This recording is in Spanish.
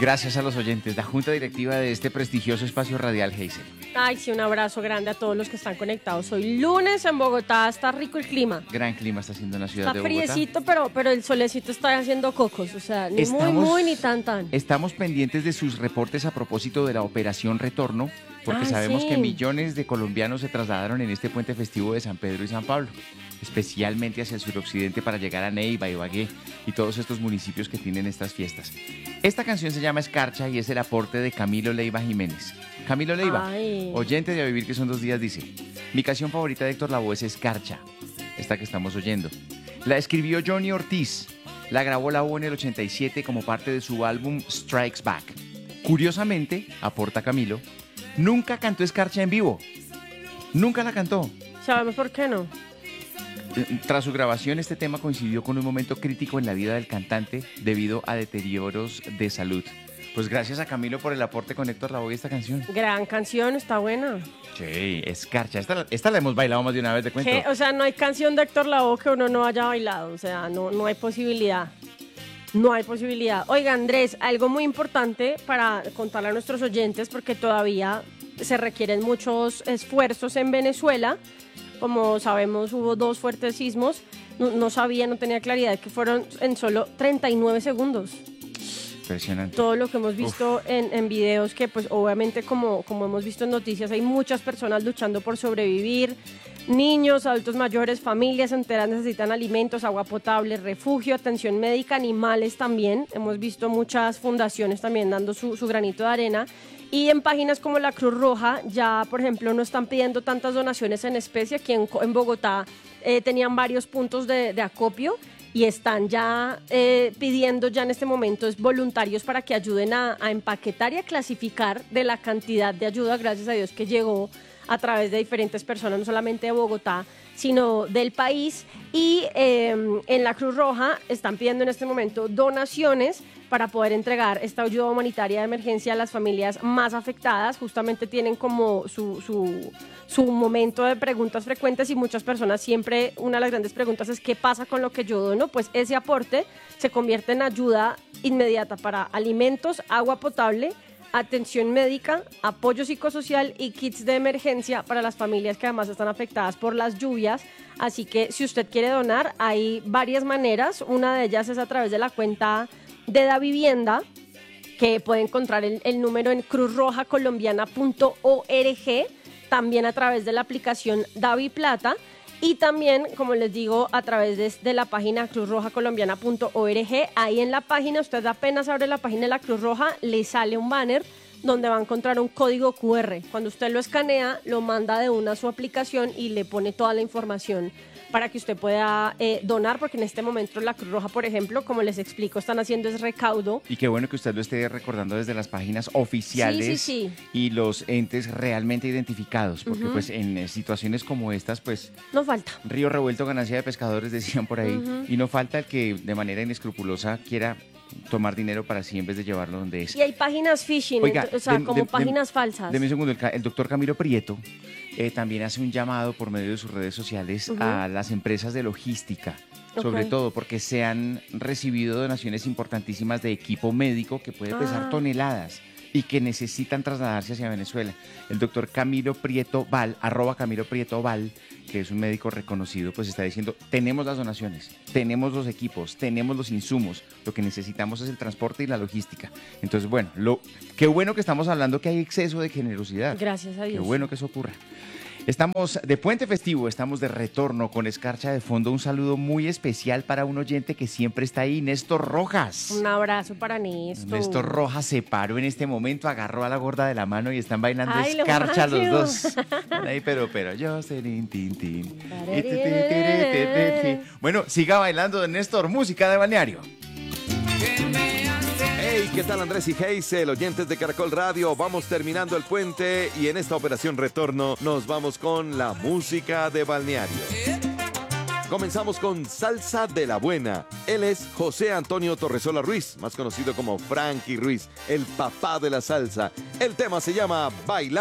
Gracias a los oyentes, la junta directiva de este prestigioso espacio radial, Hazel. Ay, sí, un abrazo grande a todos los que están conectados. Hoy lunes en Bogotá, está rico el clima. Gran clima está haciendo en la ciudad de Bogotá. Está friecito, pero el solecito está haciendo cocos, o sea, ni muy, ni tan. Estamos pendientes de sus reportes a propósito de la Operación Retorno, porque sabemos que millones de colombianos se trasladaron en este puente festivo de San Pedro y San Pablo, especialmente hacia el suroccidente para llegar a Neiva, Ibagué y todos estos municipios que tienen estas fiestas. Esta canción se llama Escarcha y es el aporte de Camilo Leiva Jiménez. Camilo Leiva, oyente de A Vivir que son 2 días, dice: mi canción favorita de Héctor Lavoe es Escarcha, esta que estamos oyendo. La escribió Johnny Ortiz, la grabó Lavoe en el 87 como parte de su álbum Strikes Back. Curiosamente, aporta Camilo, nunca cantó Escarcha en vivo. Nunca la cantó. ¿Sabemos por qué no? Tras su grabación, este tema coincidió con un momento crítico en la vida del cantante debido a deterioros de salud. Pues gracias a Camilo por el aporte con Héctor Lavoe esta canción. Gran canción, está buena. Sí, Escarcha. Esta la hemos bailado más de una vez, te cuento. ¿Qué? O sea, no hay canción de Héctor Lavoe que uno no haya bailado. O sea, no hay posibilidad. No hay posibilidad. Oiga, Andrés, algo muy importante para contarle a nuestros oyentes, porque todavía se requieren muchos esfuerzos en Venezuela. Como sabemos, hubo 2 fuertes sismos. No tenía claridad de que fueron en solo 39 segundos. Impresionante. Todo lo que hemos visto en videos, que pues obviamente como hemos visto en noticias, hay muchas personas luchando por sobrevivir. Niños, adultos mayores, familias enteras necesitan alimentos, agua potable, refugio, atención médica, animales también. Hemos visto muchas fundaciones también dando su granito de arena. Y en páginas como la Cruz Roja ya, por ejemplo, no están pidiendo tantas donaciones en especie. Aquí en Bogotá tenían varios puntos de acopio y están ya pidiendo ya en este momento voluntarios para que ayuden a empaquetar y a clasificar de la cantidad de ayuda, gracias a Dios, que llegó a través de diferentes personas, no solamente de Bogotá, sino del país. Y en la Cruz Roja están pidiendo en este momento donaciones para poder entregar esta ayuda humanitaria de emergencia a las familias más afectadas. Justamente tienen como su momento de preguntas frecuentes y muchas personas siempre, una de las grandes preguntas es ¿qué pasa con lo que yo dono? Pues ese aporte se convierte en ayuda inmediata para alimentos, agua potable, atención médica, apoyo psicosocial y kits de emergencia para las familias que además están afectadas por las lluvias. Así que si usted quiere donar, hay varias maneras. Una de ellas es a través de la cuenta de Davivienda, que puede encontrar el número en cruzrojacolombiana.org, también a través de la aplicación DaviPlata y también, como les digo, a través de la página cruzrojacolombiana.org. Ahí en la página, usted apenas abre la página de la Cruz Roja, le sale un banner donde va a encontrar un código QR. Cuando usted lo escanea, lo manda de una a su aplicación y le pone toda la información para que usted pueda donar, porque en este momento la Cruz Roja, por ejemplo, como les explico, están haciendo es recaudo. Y qué bueno que usted lo esté recordando desde las páginas oficiales y los entes realmente identificados, porque pues en situaciones como estas, pues... No falta. Río revuelto, ganancia de pescadores, decían por ahí, y no falta el que de manera inescrupulosa quiera tomar dinero para sí en vez de llevarlo donde es. Y hay páginas phishing, Oiga, como páginas falsas. Deme un segundo, el doctor Camilo Prieto también hace un llamado por medio de sus redes sociales a las empresas de logística, sobre todo porque se han recibido donaciones importantísimas de equipo médico que puede pesar toneladas y que necesitan trasladarse hacia Venezuela. El doctor Camilo Prieto Val, @CamiloPrietoVal, que es un médico reconocido, pues está diciendo, tenemos las donaciones, tenemos los equipos, tenemos los insumos, lo que necesitamos es el transporte y la logística. Entonces, bueno, qué bueno que estamos hablando que hay exceso de generosidad. Gracias a Dios. Qué bueno que eso ocurra. Estamos de puente festivo, estamos de retorno con Escarcha de fondo. Un saludo muy especial para un oyente que siempre está ahí, Néstor Rojas. Un abrazo para Néstor. Néstor Rojas se paró en este momento, agarró a la gorda de la mano y están bailando Ay, Escarcha los dos. Están ahí, pero yo sé, tin. Bueno, siga bailando, Néstor, música de balneario. Hey, ¿qué tal Andrés y Hazel, oyentes de Caracol Radio? Vamos terminando el puente y en esta operación retorno nos vamos con la música de balneario. Comenzamos con Salsa de la Buena. Él es José Antonio Torresola Ruiz, más conocido como Frankie Ruiz, el papá de la salsa. El tema se llama Bailar.